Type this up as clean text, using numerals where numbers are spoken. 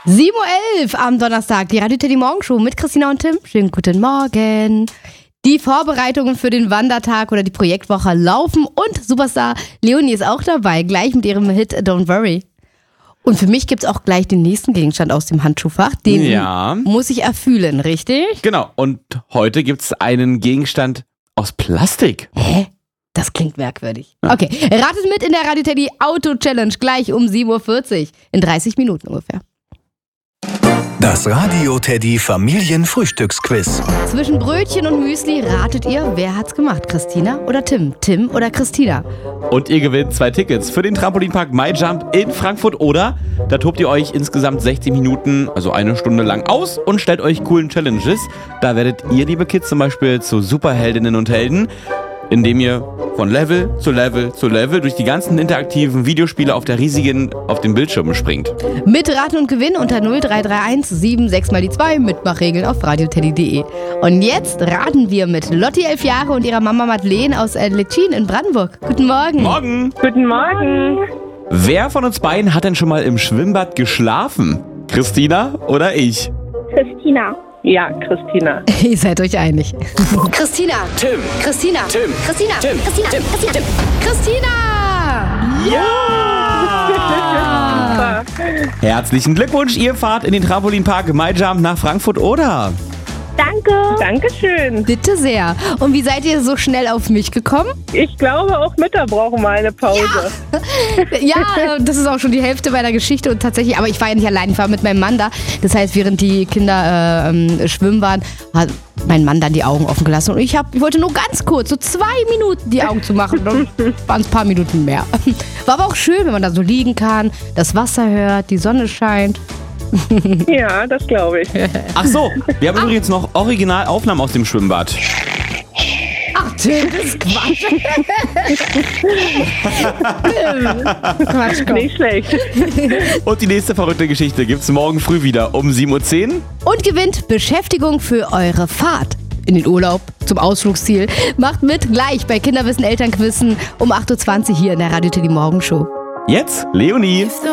7:11 Uhr am Donnerstag, die Radio Teddy Morgenshow mit Christina und Tim. Schönen guten Morgen. Die Vorbereitungen für den Wandertag oder die Projektwoche laufen und Superstar Leonie ist auch dabei, gleich mit ihrem Hit Don't Worry. Und für mich gibt es auch gleich den nächsten Gegenstand aus dem Handschuhfach, den muss ich erfühlen, richtig? Genau, und heute gibt es einen Gegenstand aus Plastik. Hä? Das klingt merkwürdig. Ja. Okay, ratet mit in der Radio Teddy Auto Challenge gleich um 7:40 Uhr, in 30 Minuten ungefähr. Das Radio Teddy Familienfrühstücksquiz. Zwischen Brötchen und Müsli ratet ihr, wer hat's gemacht? Christina oder Tim? Tim oder Christina? Und ihr gewinnt 2 Tickets für den Trampolinpark MyJump in Frankfurt oder da tobt ihr euch insgesamt 60 Minuten, also 1 Stunde lang aus und stellt euch coolen Challenges. Da werdet ihr, liebe Kids, zum Beispiel zu Superheldinnen und Helden, indem ihr von Level zu Level zu Level durch die ganzen interaktiven Videospiele auf den Bildschirmen springt. Mit Raten und Gewinn unter 0331 76 mal die 2 Mitmachregeln auf radioteddy.de. Und jetzt raten wir mit Lotti 11 Jahre und ihrer Mama Madeleine aus Letschin in Brandenburg. Guten Morgen. Morgen. Guten Morgen. Wer von uns beiden hat denn schon mal im Schwimmbad geschlafen? Christina oder ich? Christina. Ja, Christina. Ihr seid euch einig. Christina. Tim. Christina. Tim. Christina. Tim. Christina. Tim. Christina. Tim. Christina! Ja! Herzlichen Glückwunsch, ihr fahrt in den Trampolinpark MyJump nach Frankfurt oder? Danke. Dankeschön. Bitte sehr. Und wie seid ihr so schnell auf mich gekommen? Ich glaube, auch Mütter brauchen mal eine Pause. Ja, das ist auch schon die Hälfte meiner Geschichte und tatsächlich, aber ich war ja nicht allein, ich war mit meinem Mann da. Das heißt, während die Kinder schwimmen waren, hat mein Mann dann die Augen offen gelassen und ich wollte nur ganz kurz, so 2 Minuten die Augen zu machen. Dann waren es ein paar Minuten mehr. War aber auch schön, wenn man da so liegen kann, das Wasser hört, die Sonne scheint. Ja, das glaube ich. Ach so, wir haben übrigens noch Originalaufnahmen aus dem Schwimmbad. Ach, Tim, das ist Quatsch. Quatsch, komm. Nicht schlecht. Und die nächste verrückte Geschichte gibt's morgen früh wieder um 7:10 Uhr. Und gewinnt Beschäftigung für eure Fahrt in den Urlaub zum Ausflugsziel. Macht mit gleich bei Kinderwissen Elternquissen um 8:20 Uhr hier in der Radio Teddy Morgenshow. Jetzt Leonie.